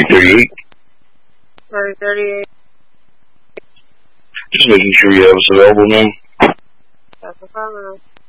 38. Sorry, 38. Just making sure you have us available, man. That's the problem.